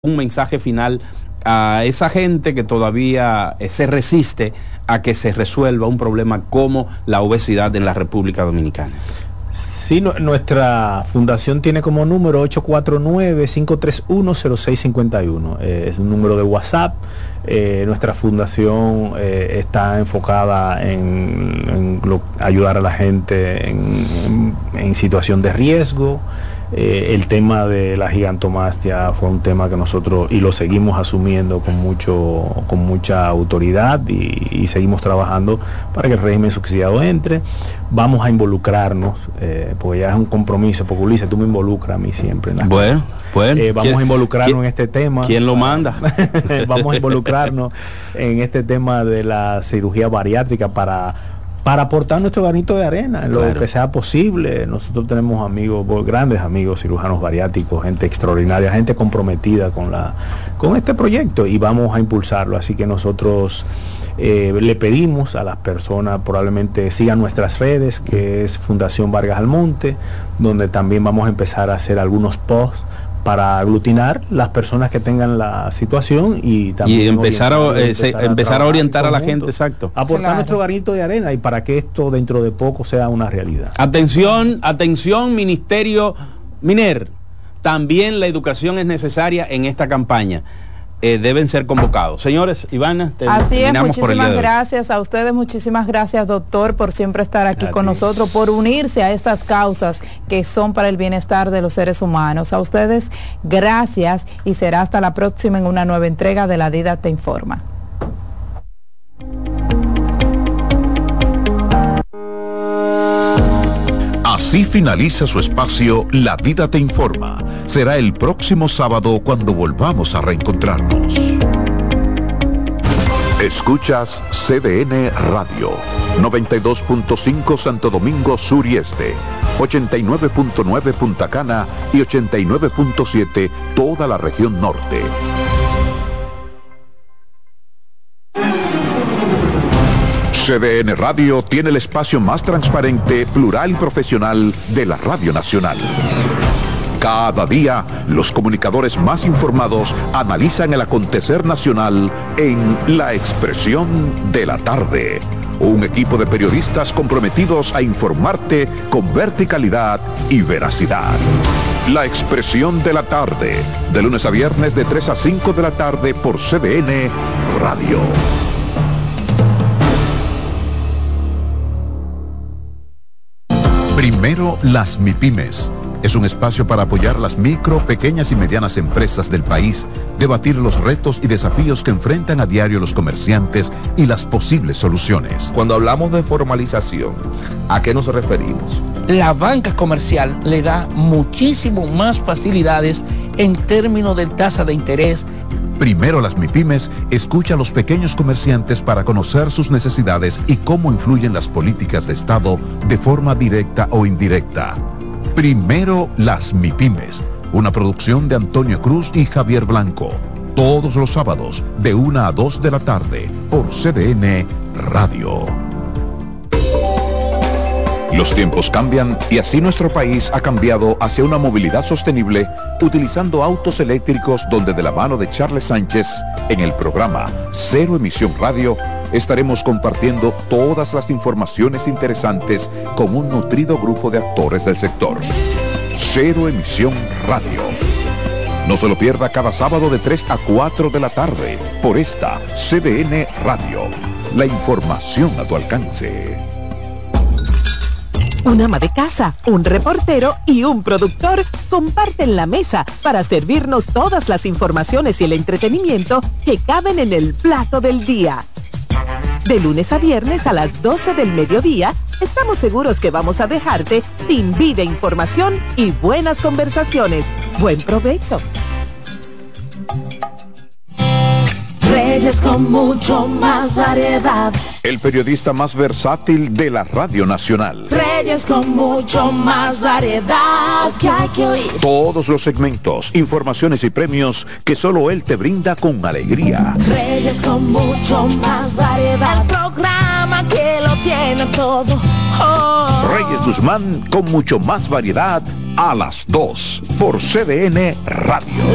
un mensaje final a esa gente que todavía se resiste a que se resuelva un problema como la obesidad en la República Dominicana. Sí, nuestra fundación tiene como número 849-531-0651. Es un número de WhatsApp. Nuestra fundación está enfocada en ayudar a la gente en situación de riesgo. El tema de la gigantomastia fue un tema que nosotros y lo seguimos asumiendo con mucha autoridad y seguimos trabajando para que el régimen subsidiado entre. Vamos a involucrarnos, porque ya es un compromiso, porque Ulises, tú me involucras a mí siempre. Bueno, vamos a involucrarnos en este tema. ¿Quién lo manda? Vamos a involucrarnos en este tema de la cirugía bariátrica para aportar nuestro granito de arena en lo que sea posible. Nosotros tenemos amigos, grandes amigos cirujanos bariátricos, gente extraordinaria, gente comprometida con este proyecto, y vamos a impulsarlo. Así que nosotros le pedimos a las personas, probablemente sigan nuestras redes, que es Fundación Vargas Almonte, donde también vamos a empezar a hacer algunos posts para aglutinar las personas que tengan la situación y también empezar a orientar a la gente, exacto. Aportar nuestro granito de arena y para que esto dentro de poco sea una realidad. Atención, Ministerio Miner. También la educación es necesaria en esta campaña. Deben ser convocados. Señores, Ivana, así es, muchísimas gracias a ustedes, muchísimas gracias, doctor, por siempre estar aquí con nosotros, por unirse a estas causas que son para el bienestar de los seres humanos. A ustedes, gracias, y será hasta la próxima en una nueva entrega de La Dida Te Informa. Así finaliza su espacio La Vida Te Informa. Será el próximo sábado cuando volvamos a reencontrarnos. Escuchas CDN Radio, 92.5 Santo Domingo Sur y Este, 89.9 Punta Cana y 89.7 toda la región norte. CDN Radio tiene el espacio más transparente, plural y profesional de la Radio Nacional. Cada día, los comunicadores más informados analizan el acontecer nacional en La Expresión de la Tarde. Un equipo de periodistas comprometidos a informarte con verticalidad y veracidad. La Expresión de la Tarde, de lunes a viernes de 3 a 5 de la tarde por CDN Radio. Primero las MIPYMES. Es un espacio para apoyar las micro, pequeñas y medianas empresas del país, debatir los retos y desafíos que enfrentan a diario los comerciantes y las posibles soluciones. Cuando hablamos de formalización, ¿a qué nos referimos? La banca comercial le da muchísimo más facilidades en términos de tasa de interés. Primero las MIPYMES escucha a los pequeños comerciantes para conocer sus necesidades y cómo influyen las políticas de Estado de forma directa o indirecta. Primero las MIPYMES, una producción de Antonio Cruz y Javier Blanco. Todos los sábados de 1 a 2 de la tarde por CDN Radio. Los tiempos cambian y así nuestro país ha cambiado hacia una movilidad sostenible utilizando autos eléctricos, donde de la mano de Charles Sánchez en el programa Cero Emisión Radio estaremos compartiendo todas las informaciones interesantes con un nutrido grupo de actores del sector. Cero Emisión Radio. No se lo pierda cada sábado de 3 a 4 de la tarde por esta CDN Radio. La información a tu alcance. Un ama de casa, un reportero y un productor comparten la mesa para servirnos todas las informaciones y el entretenimiento que caben en el plato del día. De lunes a viernes a las 12 del mediodía, estamos seguros que vamos a dejarte sin vida, información y buenas conversaciones. Buen provecho. Reyes con mucho más variedad. El periodista más versátil de la Radio Nacional. Reyes con mucho más variedad que hay que oír. Todos los segmentos, informaciones y premios que solo él te brinda con alegría. Reyes con mucho más variedad. El programa que lo tiene todo. Reyes Guzmán con mucho más variedad a las 2 por CDN Radio.